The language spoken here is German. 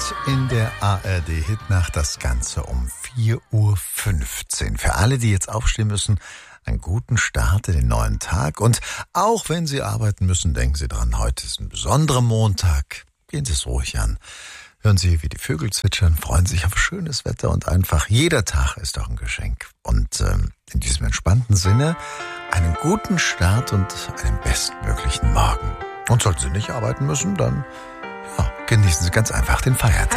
in der ARD-Hitnacht, das Ganze um 4:15 Uhr. Für alle, die jetzt aufstehen müssen, einen guten Start in den neuen Tag. Und auch wenn Sie arbeiten müssen, denken Sie dran, heute ist ein besonderer Montag. Gehen Sie es ruhig an. Hören Sie, wie die Vögel zwitschern, freuen sich auf schönes Wetter und einfach jeder Tag ist doch ein Geschenk. Und in diesem entspannten Sinne einen guten Start und einen bestmöglichen Morgen. Und sollten Sie nicht arbeiten müssen, dann genießen Sie ganz einfach den Feiertag.